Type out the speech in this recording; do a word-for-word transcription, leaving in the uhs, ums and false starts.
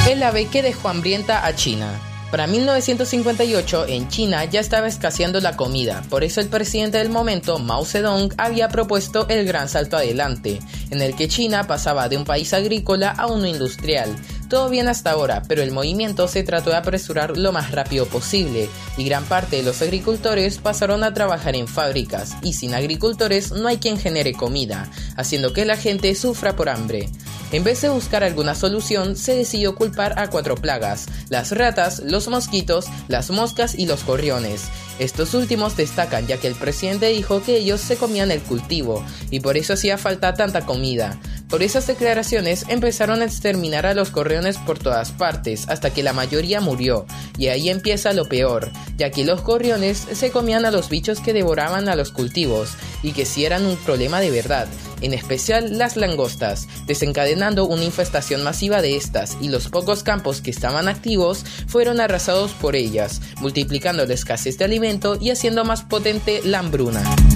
El ave que dejó hambrienta a China. Para mil novecientos cincuenta y ocho, en China ya estaba escaseando la comida, por eso el presidente del momento, Mao Zedong, había propuesto el gran salto adelante, en el que China pasaba de un país agrícola a uno industrial. Todo bien hasta ahora, pero el movimiento se trató de apresurar lo más rápido posible, y gran parte de los agricultores pasaron a trabajar en fábricas, y sin agricultores no hay quien genere comida, haciendo que la gente sufra por hambre. En vez de buscar alguna solución, se decidió culpar a cuatro plagas: las ratas, los mosquitos, las moscas y los gorriones. Estos últimos destacan ya que el presidente dijo que ellos se comían el cultivo, y por eso hacía falta tanta comida. Por esas declaraciones empezaron a exterminar a los gorriones por todas partes, hasta que la mayoría murió, y ahí empieza lo peor, ya que los gorriones se comían a los bichos que devoraban a los cultivos, y que sí eran un problema de verdad, en especial las langostas, desencadenando una infestación masiva de estas, y los pocos campos que estaban activos fueron arrasados por ellas, multiplicando la escasez de alimento y haciendo más potente la hambruna.